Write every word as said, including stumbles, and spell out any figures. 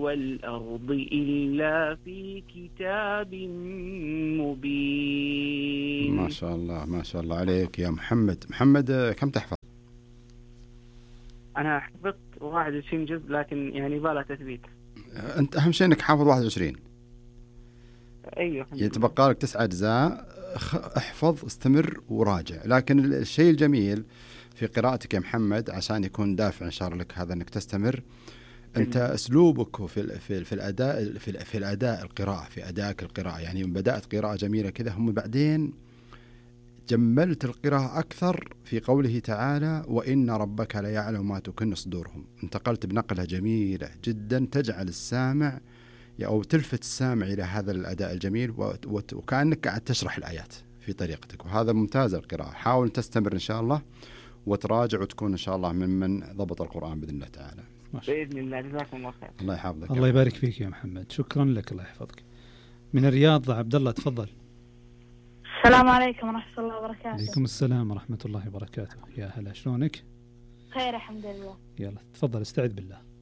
والأرض إلا في كتاب مبين. ما شاء الله ما شاء الله عليك يا محمد. محمد كم تحفظ؟ أنا حفظت واحد وعشرين جزء، لكن يعني بالا تثبيت. أنت أهم شيء إنك حافظ واحد وعشرين. أيوه يتبقى لك تسعة أجزاء، احفظ استمر وراجع. لكن الشيء الجميل في قراءتك يا محمد عشان يكون دافع إن شاء الله لك هذا إنك تستمر، أنت أسلوبك في في في الأداء في, في الأداء القراءة في أدائك القراءة، يعني بدأت قراءة جميلة كذا، هم بعدين جملت القراءة أكثر في قوله تعالى وإن ربك لا يعلم ما تكن صدورهم. انتقلت بنقلة جميلة جدا تجعل السامع أو تلفت السامع إلى هذا الأداء الجميل، وكأنك قاعد تشرح الآيات في طريقتك، وهذا ممتاز القراءة. حاول تستمر إن شاء الله وتراجع وتكون إن شاء الله ممن ضبط القرآن بإذن الله تعالى. بإذن الله. جزاكم الله خير. الله يحفظك. الله يبارك فيك يا محمد، شكرا لك، الله يحفظك. من الرياض عبد الله تفضل. السلام عليكم ورحمة الله وبركاته. عليكم السلام ورحمة الله وبركاته. يا هلا، شلونك؟ خير الحمد لله. يلا تفضل استعد بالله.